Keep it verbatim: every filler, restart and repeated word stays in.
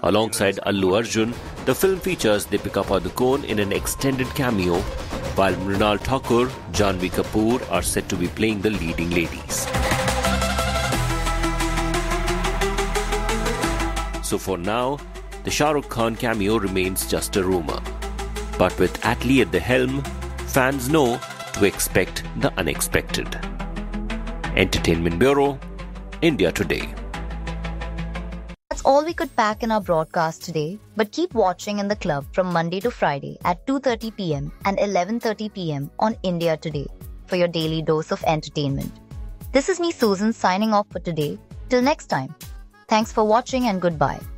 Alongside Allu Arjun, the film features Deepika Padukone in an extended cameo, while Mrinal Thakur, Janhvi Kapoor are said to be playing the leading ladies. So for now, the Shah Rukh Khan cameo remains just a rumor. But with Atlee at the helm, fans know to expect the unexpected. Entertainment Bureau, India Today. That's all we could pack in our broadcast today, but keep watching in the club from Monday to Friday at two thirty p.m. and eleven thirty p.m. on India Today for your daily dose of entertainment. This is me, Susan, signing off for today. Till next time. Thanks for watching and goodbye.